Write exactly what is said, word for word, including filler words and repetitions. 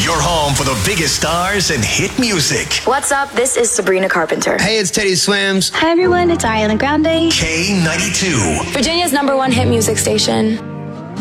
Your home for the biggest stars and hit music. What's up? This is Sabrina Carpenter. Hey, it's Teddy Swims. Hi, everyone. It's Ariana Grande. K ninety-two. Virginia's number one hit music station.